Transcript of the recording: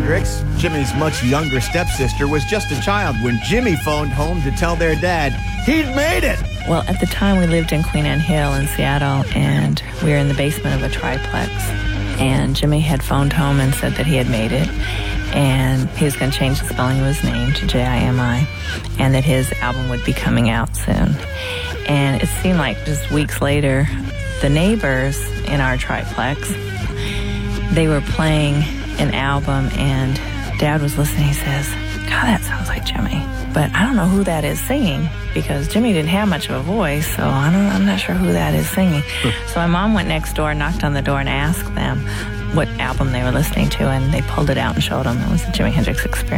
Hendrix, Jimmy's much younger stepsister, was just a child when Jimmy phoned home to tell their dad he'd made it. Well, at the time, we lived in Queen Anne Hill in Seattle, and we were in the basement of a triplex. And Jimmy had phoned home and said that he had made it, and he was going to change the spelling of his name to J-I-M-I, and that his album would be coming out soon. And it seemed like just weeks later, the neighbors in our triplex, they were playing an album, and Dad was listening. He says, God, that sounds like Jimmy. But I don't know who that is singing, because Jimmy didn't have much of a voice, so I'm not sure who that is singing. So my mom went next door, knocked on the door, and asked them what album they were listening to, and they pulled it out and showed them. It was the Jimi Hendrix Experience.